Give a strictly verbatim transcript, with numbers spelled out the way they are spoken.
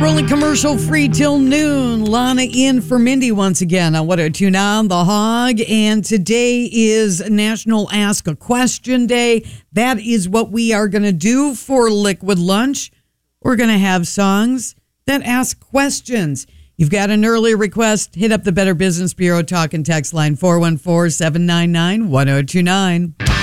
Rolling commercial free till noon. Lana in for Mindy once again on one oh two point nine The Hog. And today is National Ask a Question Day. That is what we are going to do for Liquid Lunch. We're going to have songs that ask questions. You've got an early request, hit up the Better Business Bureau talk and text line four one four, seven nine nine, one oh two nine.